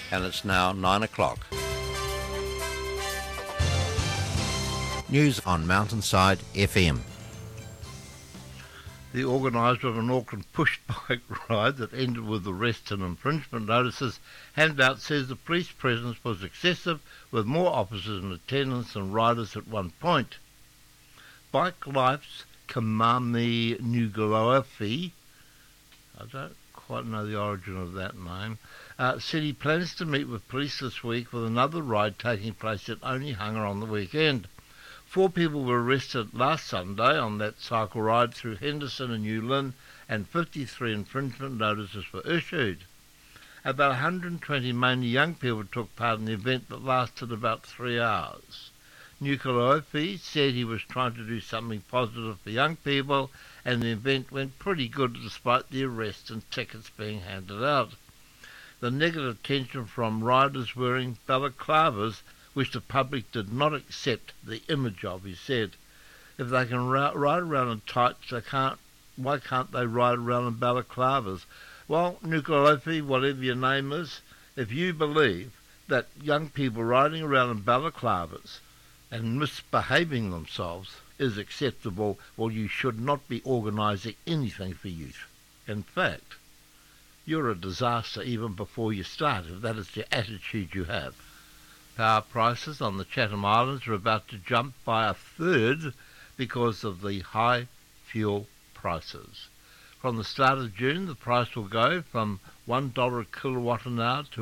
and it's now 9 o'clock. News on Mountainside FM. The organiser of an Auckland push bike ride that ended with arrests and infringement notices handed out says the police presence was excessive, with more officers in attendance than riders at one point. Bike Life's Kamami Nugaofi, I don't quite know the origin of that name, said he plans to meet with police this week with another ride taking place at Onehunga on the weekend. 4 people were arrested last Sunday on that cycle ride through Henderson and New Lynn, and 53 infringement notices were issued. About 120 mainly young people took part in the event that lasted about 3 hours. Nukulofi said he was trying to do something positive for young people, and the event went pretty good despite the arrests and tickets being handed out. The negative attention from riders wearing balaclavas, which the public did not accept the image of, he said. If they can ride around in tights, why can't they ride around in balaclavas? Well, Nukulofi, whatever your name is, if you believe that young people riding around in balaclavas and misbehaving themselves is acceptable, well, you should not be organising anything for youth. In fact, you're a disaster even before you start, if that is the attitude you have. Power prices on the Chatham Islands are about to jump by a third because of the high fuel prices. From the start of June, the price will go from $1 a kilowatt an hour to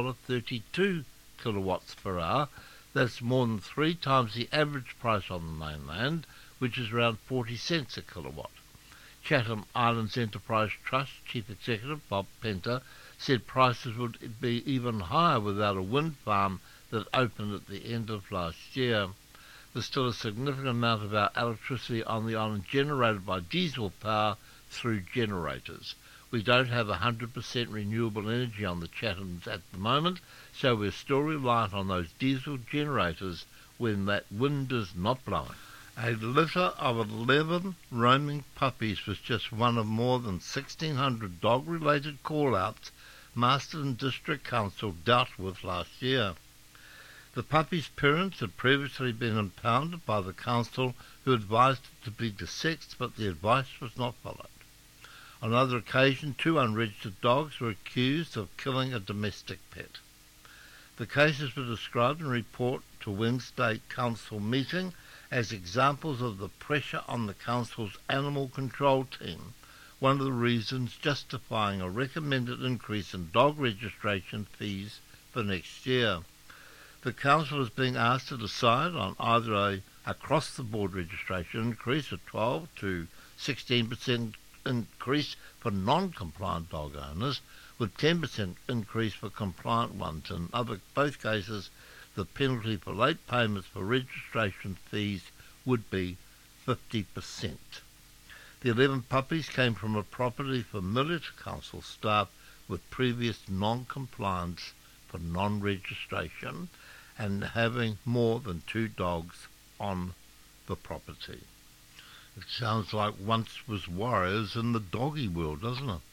$1.32 kilowatts per hour. That's more than 3 times the average price on the mainland, which is around 40 cents a kilowatt. Chatham Islands Enterprise Trust Chief Executive Bob Penter said prices would be even higher without a wind farm that opened at the end of last year. There's still a significant amount of our electricity on the island generated by diesel power through generators. We don't have 100% renewable energy on the Chathams at the moment, so we're still reliant on those diesel generators when that wind is not blowing. A litter of 11 roaming puppies was just one of more than 1,600 dog-related call-outs Marsden District Council dealt with last year. The puppies' parents had previously been impounded by the council, who advised it to be desexed, but the advice was not followed. On another occasion, 2 unregistered dogs were accused of killing a domestic pet. The cases were described in a report to Wednesday council meeting as examples of the pressure on the council's animal control team, one of the reasons justifying a recommended increase in dog registration fees for next year. The council is being asked to decide on either a across-the-board registration increase of 12 to 16% increase for non-compliant dog owners, with 10% increase for compliant ones. In both cases, the penalty for late payments for registration fees would be 50%. The 11 puppies came from a property familiar to council staff with previous non-compliance for non-registration and having more than 2 dogs on the property. It sounds like once was warriors in the doggy world, doesn't it?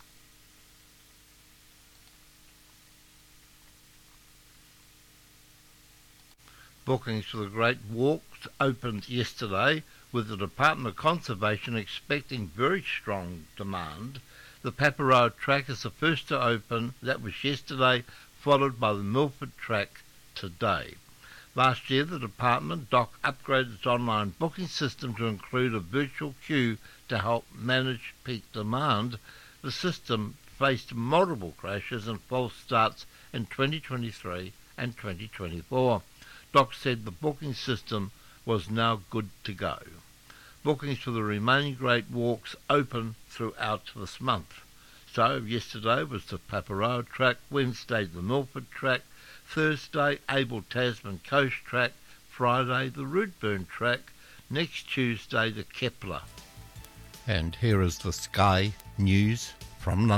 Bookings for the Great Walks opened yesterday, with the Department of Conservation expecting very strong demand. The Paparoa track is the first to open. That was yesterday, followed by the Milford track today. Last year, the department, DOC, upgraded its online booking system to include a virtual queue to help manage peak demand. The system faced multiple crashes and false starts in 2023 and 2024. DOC said the booking system was now good to go. Bookings for the remaining Great Walks open throughout this month. So yesterday was the Paparoa track, Wednesday the Milford track, Thursday Abel Tasman Coast track, Friday the Rootburn track, next Tuesday the Kepler. And here is the Sky News from London.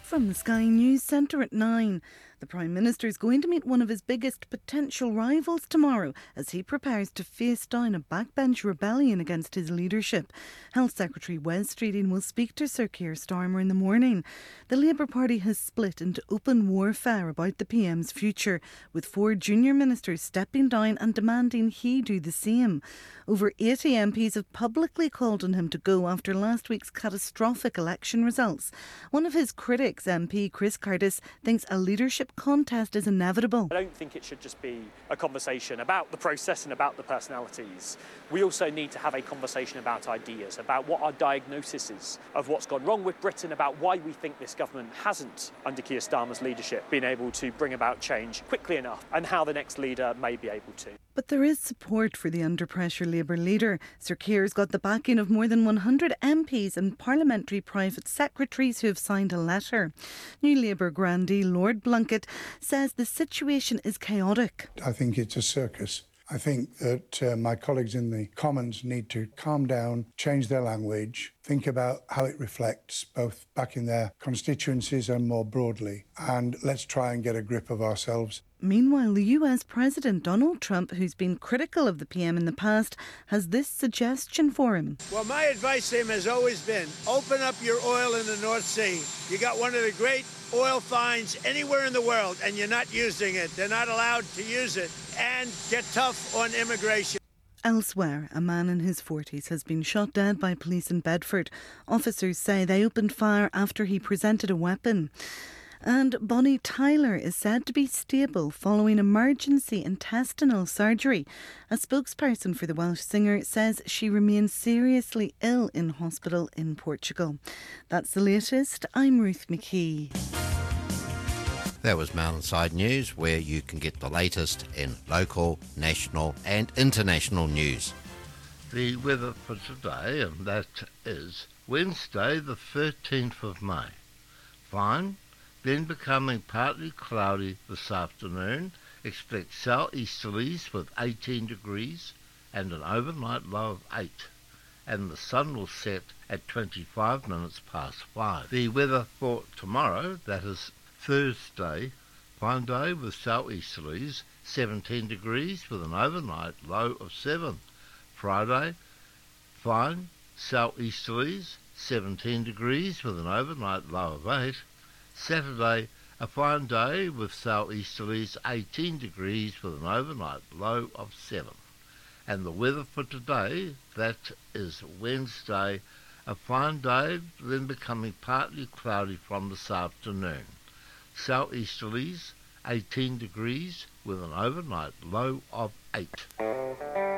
From the Sky News Centre at 9. The Prime Minister is going to meet one of his biggest potential rivals tomorrow as he prepares to face down a backbench rebellion against his leadership. Health Secretary Wes Streeting will speak to Sir Keir Starmer in the morning. The Labour Party has split into open warfare about the PM's future, with 4 junior ministers stepping down and demanding he do the same. Over 80 MPs have publicly called on him to go after last week's catastrophic election results. One of his critics, MP Chris Curtis, thinks a leadership contest is inevitable. I don't think it should just be a conversation about the process and about the personalities. We also need to have a conversation about ideas, about what our diagnosis is of what's gone wrong with Britain, about why we think this government hasn't, under Keir Starmer's leadership, been able to bring about change quickly enough, and how the next leader may be able to. But there is support for the under-pressure Labour leader. Sir Keir's got the backing of more than 100 MPs and parliamentary private secretaries who have signed a letter. New Labour grandee Lord Blunkett says the situation is chaotic. I think it's a circus. I think that my colleagues in the Commons need to calm down, change their language, think about how it reflects both back in their constituencies and more broadly. And let's try and get a grip of ourselves. Meanwhile, the US President Donald Trump, who's been critical of the PM in the past, has this suggestion for him. Well, my advice to him has always been, open up your oil in the North Sea. You got one of the great oil finds anywhere in the world, and you're not using it. They're not allowed to use it. And get tough on immigration. Elsewhere, a man in his 40s has been shot dead by police in Bedford. Officers say they opened fire after he presented a weapon. And Bonnie Tyler is said to be stable following emergency intestinal surgery. A spokesperson for the Welsh singer says she remains seriously ill in hospital in Portugal. That's the latest. I'm Ruth McKee. That was Mountainside News, where you can get the latest in local, national and international news. The weather for today, and that is Wednesday the 13th of May. Fine, then becoming partly cloudy this afternoon. Expect southeasterlies with 18 degrees and an overnight low of 8. And the sun will set at 25 minutes past 5. The weather for tomorrow, that is Thursday, fine day with southeasterlies, 17 degrees with an overnight low of 7. Friday, fine, southeasterlies, 17 degrees with an overnight low of 8. Saturday, a fine day with southeasterlies, 18 degrees with an overnight low of 7. And the weather for today, that is Wednesday, a fine day, then becoming partly cloudy from this afternoon. Southeasterlies, 18 degrees with an overnight low of 8.